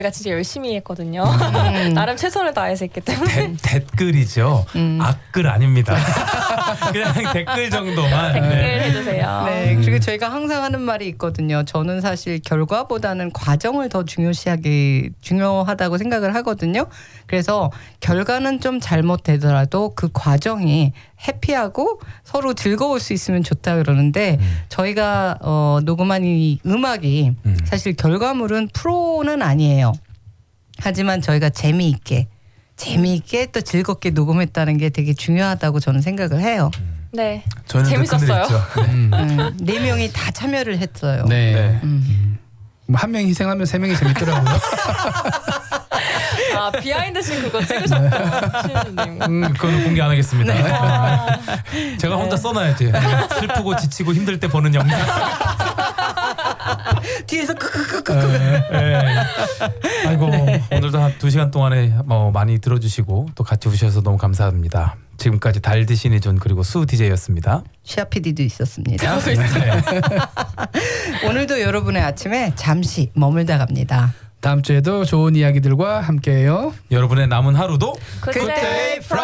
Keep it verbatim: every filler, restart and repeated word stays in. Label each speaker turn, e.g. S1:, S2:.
S1: 제가 진짜 열심히 했거든요. 음. 나름 최선을 다해서 했기 때문에.
S2: 데, 댓글이죠. 음. 악글 아닙니다. 그냥 댓글 정도만.
S1: 댓글
S2: 네.
S1: 해주세요.
S3: 네, 그리고 저희가 항상 하는 말이 있거든요. 저는 사실 결과보다는 과정을 더 중요시하게 중요하다고 생각을 하거든요. 그래서 결과는 좀 잘못되더라도 그 과정이 해피하고 서로 즐거울 수 있으면 좋다 그러는데 음. 저희가 어, 녹음한 이 음악이 음. 사실 결과물은 프로는 아니에요. 하지만 저희가 재미있게 재미있게 또 즐겁게 녹음했다는 게 되게 중요하다고 저는 생각을 해요.
S1: 네,
S2: 저는
S1: 재밌었어요.
S3: 음. 음. 네 명이 다 참여를 했어요.
S4: 네.
S3: 네. 음.
S4: 한 명이 희생하면 세 명이 재밌더라고요.
S1: 아, 비하인드 씬 그거 찍으셨구나.
S2: 음, 그건 공개 안 하겠습니다.
S1: 네. 아.
S2: 제가 혼자 써놔야지. 슬프고 지치고 힘들 때 보는 영상.
S3: 뒤에서 크크크크크.
S2: 네, 네. 아이고 네. 오늘도 한 두 시간 동안에 뭐 많이 들어주시고 또 같이 오셔서 너무 감사합니다. 지금까지 달디 신이존 그리고 수 디제이였습니다.
S3: 시아 피디도 있었습니다. 네. 오늘도 여러분의 아침에 잠시 머물다 갑니다.
S4: 다음 주에도 좋은 이야기들과 함께해요.
S2: 여러분의 남은 하루도
S1: 굿데이